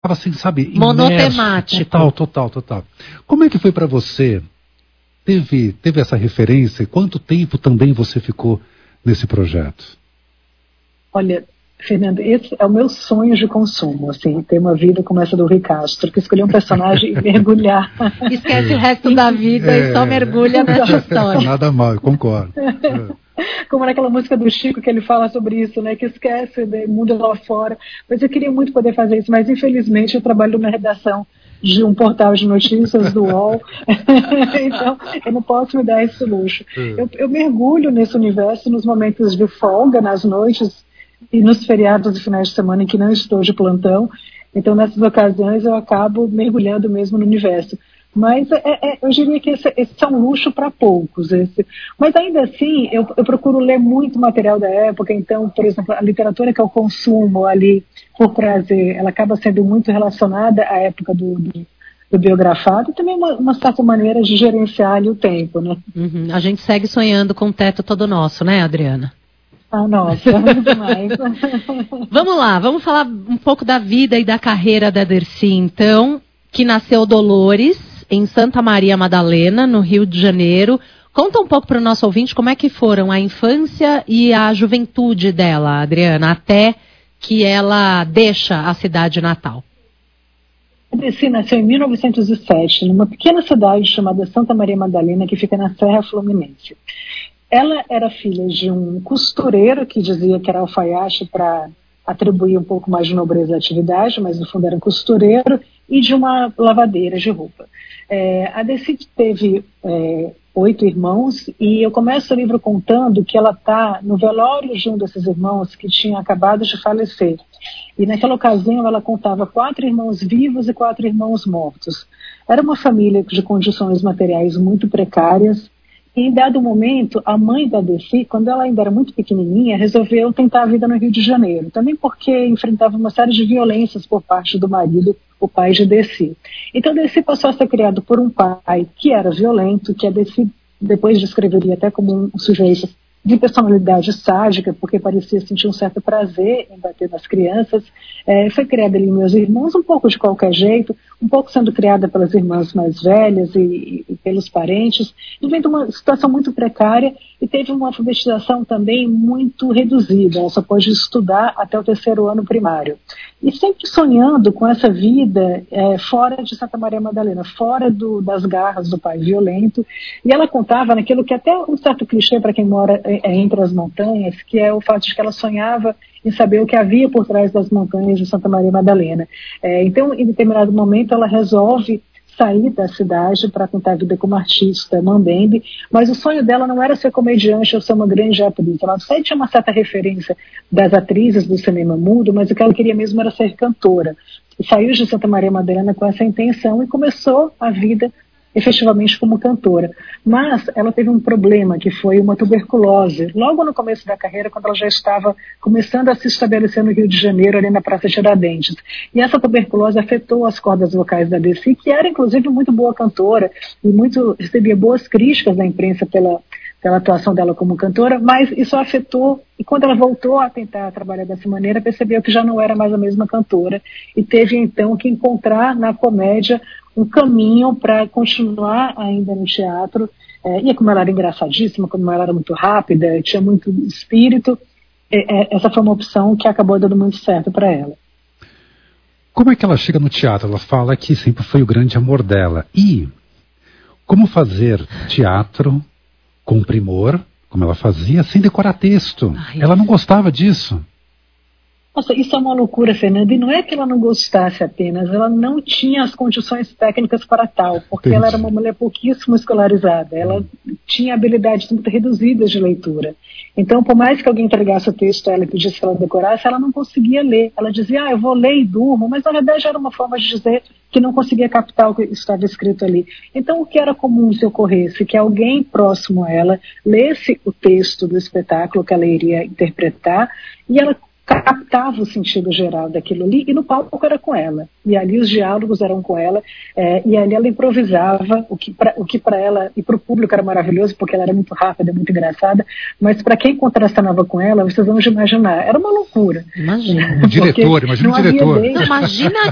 assim, sabe, imerso, monotemático. Total. Como é que foi para você? Teve essa referência? Quanto tempo também você ficou nesse projeto? Olha, Fernando, esse é o meu sonho de consumo, assim, ter uma vida como essa do Rui Castro, que escolher um personagem e mergulhar. Esquece o resto da vida e só mergulha nessa história. Nada mal, eu concordo. Como naquela música do Chico que ele fala sobre isso, né, que esquece do mundo lá fora. Mas eu queria muito poder fazer isso, mas infelizmente eu trabalho numa redação de um portal de notícias do UOL, então eu não posso me dar esse luxo. Eu mergulho nesse universo nos momentos de folga, nas noites e nos feriados de finais de semana em que não estou de plantão, então nessas ocasiões eu acabo mergulhando mesmo no universo. Mas eu diria que esse é um luxo para poucos. Mas ainda assim, eu procuro ler muito material da época. Então, por exemplo, a literatura que eu consumo ali por prazer, ela acaba sendo muito relacionada à época do biografado e também uma certa maneira de gerenciar ali o tempo, né? Uhum. A gente segue sonhando com o teto todo nosso, né, Adriana? Ah, nossa, demais. Vamos lá, vamos falar um pouco da vida e da carreira da Dercy, então, que nasceu Dolores, em Santa Maria Madalena, no Rio de Janeiro. Conta um pouco para o nosso ouvinte como é que foram a infância e a juventude dela, Adriana, até que ela deixa a cidade natal. A Dercy nasceu em 1907, numa pequena cidade chamada Santa Maria Madalena, que fica na Serra Fluminense. Ela era filha de um costureiro que dizia que era alfaiate para atribuir um pouco mais de nobreza à atividade, mas no fundo era um costureiro, e de uma lavadeira de roupa. A Dercy teve 8 irmãos, e eu começo o livro contando que ela está no velório de um desses irmãos que tinha acabado de falecer. E naquela ocasião ela contava 4 irmãos vivos e 4 irmãos mortos. Era uma família de condições materiais muito precárias. E em dado momento, a mãe da Dercy, quando ela ainda era muito pequenininha, resolveu tentar a vida no Rio de Janeiro. Também porque enfrentava uma série de violências por parte do marido, o pai de Dercy. Então, Dercy passou a ser criado por um pai que era violento, que a Dercy depois descreveria até como um sujeito de personalidade sádica, porque parecia sentir um certo prazer em bater nas crianças. Foi criada ali meus irmãos, um pouco de qualquer jeito, um pouco sendo criada pelas irmãs mais velhas e pelos parentes, vivendo uma situação muito precária, e teve uma alfabetização também muito reduzida. Ela só pôde estudar até o 3º ano primário. E sempre sonhando com essa vida fora de Santa Maria Madalena, fora das garras do pai violento. E ela contava naquilo que até um certo clichê para quem mora entre as montanhas, que é o fato de que ela sonhava em saber o que havia por trás das montanhas de Santa Maria Madalena. Então, em determinado momento, ela resolve sair da cidade para tentar a vida como artista, mambembe, mas o sonho dela não era ser comediante ou ser uma grande atriz. Ela até tinha uma certa referência das atrizes do cinema mudo, mas o que ela queria mesmo era ser cantora. E saiu de Santa Maria Madalena com essa intenção e começou a vida efetivamente como cantora. Mas ela teve um problema, que foi uma tuberculose, logo no começo da carreira, quando ela já estava começando a se estabelecer no Rio de Janeiro, ali na Praça Tiradentes. E essa tuberculose afetou as cordas vocais da Dercy, que era inclusive muito boa cantora, e recebia boas críticas da imprensa pela atuação dela como cantora, mas isso afetou, e quando ela voltou a tentar trabalhar dessa maneira, percebeu que já não era mais a mesma cantora, e teve então que encontrar na comédia um caminho para continuar ainda no teatro. E como ela era engraçadíssima, como ela era muito rápida, tinha muito espírito, essa foi uma opção que acabou dando muito certo para ela. Como é que ela chega no teatro? Ela fala que sempre foi o grande amor dela. E como fazer teatro com primor, como ela fazia, sem decorar texto? Ela não gostava disso. Nossa, isso é uma loucura, Fernanda, e não é que ela não gostasse apenas, ela não tinha as condições técnicas para tal, porque ela era uma mulher pouquíssimo escolarizada, ela tinha habilidades muito reduzidas de leitura. Então, por mais que alguém entregasse o texto a ela e pedisse que ela decorasse, ela não conseguia ler. Ela dizia, eu vou ler e durmo, mas na verdade era uma forma de dizer que não conseguia captar o que estava escrito ali. Então, o que era comum se ocorresse? Que alguém próximo a ela lesse o texto do espetáculo que ela iria interpretar, e ela captava o sentido geral daquilo ali, e no palco era com ela, e ali os diálogos eram com ela, e ali ela improvisava, o que para ela e para o público era maravilhoso, porque ela era muito rápida, muito engraçada, mas para quem contracenava com ela, vocês vão imaginar, era uma loucura. Imagina. O diretor, imagina o diretor. Imagina